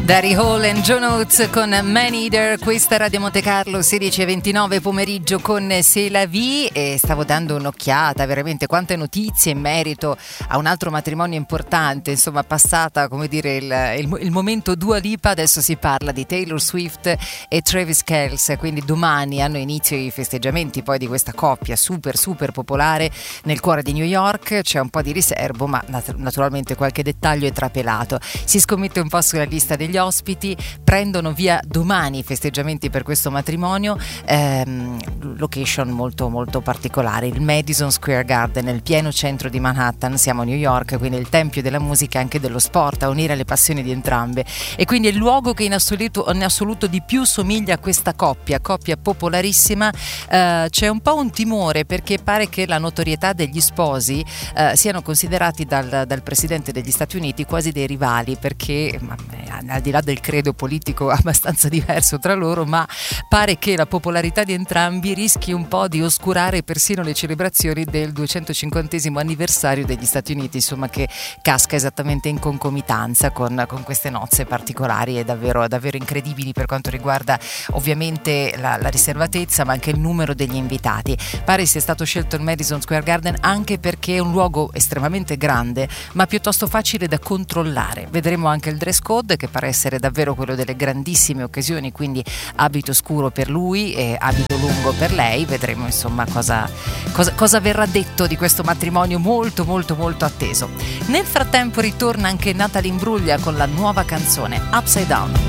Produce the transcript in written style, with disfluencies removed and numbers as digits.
Gary Hall e John Oates con Man Eater. Questa è Radio Monte Carlo, 16:29 pomeriggio con C'est la vie, e stavo dando un'occhiata, veramente quante notizie in merito a un altro matrimonio importante, insomma passata, come dire, il momento Dua Lipa. Adesso si parla di Taylor Swift e Travis Kelce, quindi domani hanno inizio i festeggiamenti poi di questa coppia super popolare nel cuore di New York. C'è un po' di riservo, ma naturalmente qualche dettaglio è trapelato. Si scommette un po' sulla lista degli ospiti. Prendono via domani i festeggiamenti per questo matrimonio, location molto particolare, il Madison Square Garden nel pieno centro di Manhattan. Siamo a New York, quindi il tempio della musica e anche dello sport, a unire le passioni di entrambe, e quindi è il luogo che in assoluto di più somiglia a questa coppia popolarissima. C'è un po' un timore, perché pare che la notorietà degli sposi siano considerati dal presidente degli Stati Uniti quasi dei rivali, perché al di là del credo politico abbastanza diverso tra loro, ma pare che la popolarità di entrambi rischi un po' di oscurare persino le celebrazioni del 250° anniversario degli Stati Uniti, insomma, che casca esattamente in concomitanza con queste nozze particolari e davvero incredibili per quanto riguarda ovviamente la riservatezza, ma anche il numero degli invitati. Pare sia stato scelto il Madison Square Garden anche perché è un luogo estremamente grande ma piuttosto facile da controllare. Vedremo anche il dress code, che pare essere davvero quello delle grandissime occasioni, quindi abito scuro per lui e abito lungo per lei. Vedremo insomma cosa verrà detto di questo matrimonio molto atteso. Nel frattempo ritorna anche Natalie Imbruglia con la nuova canzone Upside Down.